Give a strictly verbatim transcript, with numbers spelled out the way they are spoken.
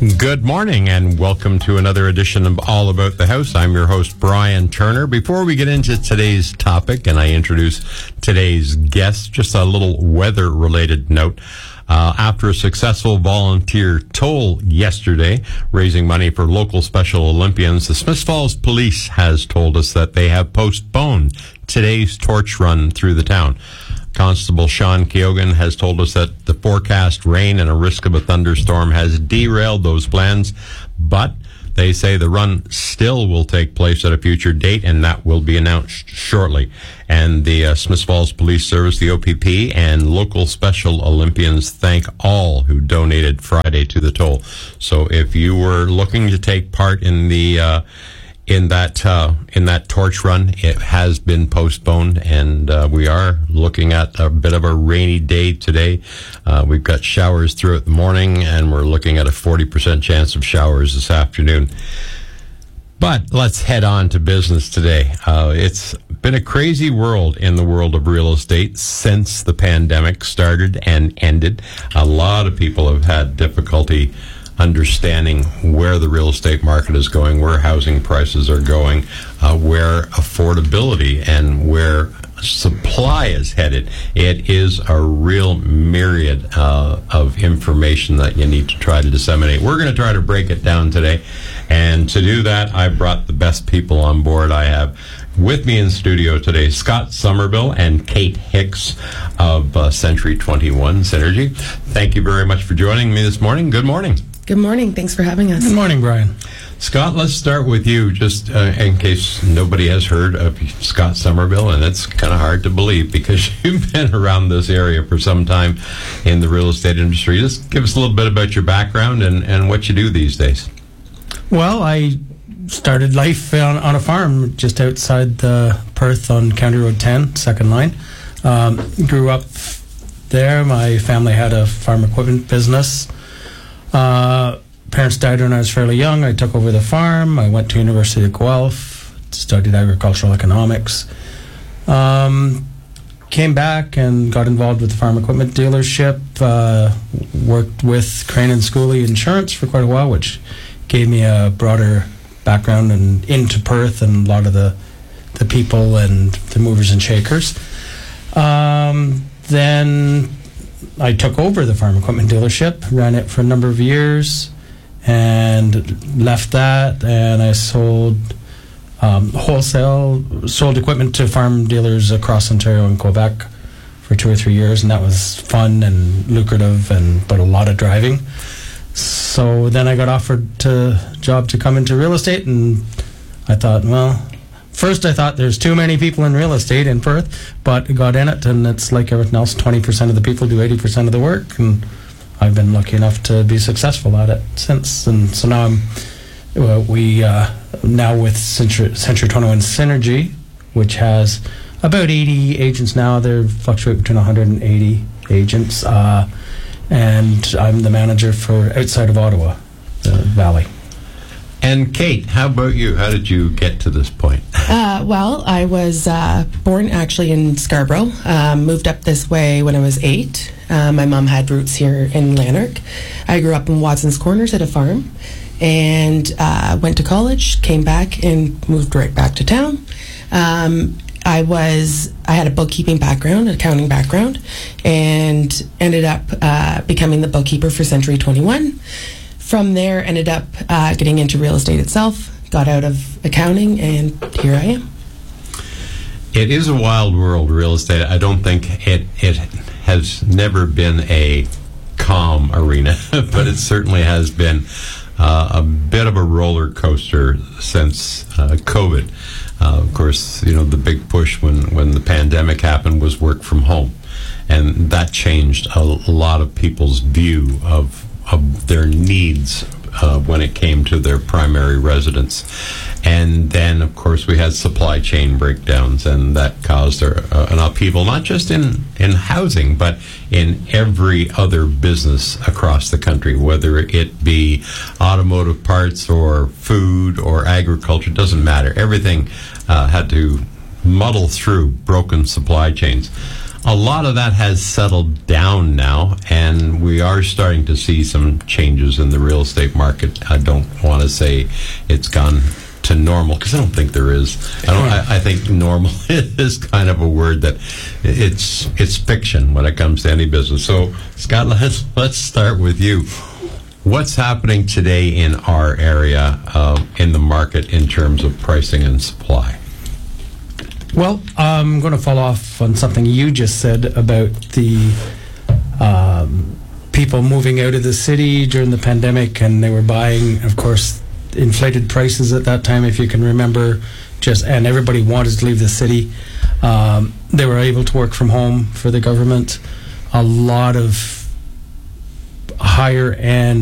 Good morning and welcome to another edition of All About the House. I'm your host, Brian Turner. Before we get into today's topic and I introduce today's guest, just a little weather-related note. Uh, after a successful volunteer toll yesterday, raising money for local Special Olympians, the Smiths Falls Police has told us that they have postponed today's torch run through the town. Constable Sean Keoghan has told us that the forecast rain and a risk of a thunderstorm has derailed those plans, but they say the run still will take place at a future date, and that will be announced shortly. And the uh, Smiths Falls Police Service, the O P P, and local Special Olympians thank all who donated Friday to the toll. So if you were looking to take part in the uh, in that uh, in that torch run, it has been postponed, and uh, we are looking at a bit of a rainy day today. Uh, we've got showers throughout the morning, and we're looking at a forty percent chance of showers this afternoon. But let's head on to business today. Uh, it's been a crazy world in the world of real estate since the pandemic started and ended. A lot of people have had difficulty understanding where the real estate market is going, where housing prices are going, uh, where affordability and where supply is headed. It is a real myriad uh, of information that you need to try to disseminate. We're going to try to break it down today, and to do that, I brought the best people on board. I have with me in studio today Scott Somerville and Kate Hicks of uh, Century twenty-one Synergy. Thank you very much for joining me this morning. Good morning. Good morning. Thanks for having us. Good morning, Brian. Scott, let's start with you, just uh, in case nobody has heard of Scott Somerville, and it's kind of hard to believe because you've been around this area for some time in the real estate industry. Just give us a little bit about your background and, and what you do these days. Well, I started life on, on a farm just outside the Perth on County Road ten, second line. Um, grew up there. My family had a farm equipment business. Uh, parents died when I was fairly young. I took over the farm. I went to University of Guelph, studied agricultural economics. Um, came back and got involved with the farm equipment dealership. Uh, worked with Crane and Schooley Insurance for quite a while, which gave me a broader background and into Perth and a lot of the the people and the movers and shakers. Um, then I took over the farm equipment dealership, ran it for a number of years, and left that, and I sold um, wholesale, sold equipment to farm dealers across Ontario and Quebec for two or three years, and that was fun and lucrative, and but a lot of driving. So then I got offered a job to come into real estate, and I thought, well, first I thought there's too many people in real estate in Perth, but I got in it, and it's like everything else, twenty percent of the people do eighty percent of the work, and I've been lucky enough to be successful at it since. And so now I'm, well, we, uh, now with Century, Century twenty-one Synergy, which has about eighty agents now. They fluctuate between one hundred eighty agents, uh, and I'm the manager for outside of Ottawa, the Valley. And Kate, how about you? How did you get to this point? Uh, well, I was uh, born actually in Scarborough. Um, moved up this way when I was eight. Uh, my mom had roots here in Lanark. I grew up in Watson's Corners at a farm, and uh, went to college. Came back and moved right back to town. Um, I was I had a bookkeeping background, an accounting background, and ended up uh, becoming the bookkeeper for Century twenty-one. From there, ended up uh, getting into real estate itself, got out of accounting, and here I am. It is a wild world, real estate. I don't think it, it has never been a calm arena, but it certainly has been uh, a bit of a roller coaster since uh, COVID. Uh, of course, you know, the big push when, when the pandemic happened was work from home, and that changed a lot of people's view of of their needs uh, when it came to their primary residence. And then, of course, we had supply chain breakdowns, and that caused a, uh, an upheaval, not just in, in housing, but in every other business across the country, whether it be automotive parts or food or agriculture, doesn't matter. Everything uh, had to muddle through broken supply chains. a lot of that has settled down now, and we are starting to see some changes in the real estate market. I don't want to say it's gone to normal, because I don't think there is. I don't. I, I think normal is kind of a word that it's it's fiction when it comes to any business. So, Scott, let's let's start with you. What's happening today in our area uh, in the market in terms of pricing and supply? Well, I'm going to follow off on something you just said about the um, people moving out of the city during the pandemic, and they were buying, of course, inflated prices at that time, if you can remember, just and everybody wanted to leave the city. Um, they were able to work from home for the government. A lot of higher end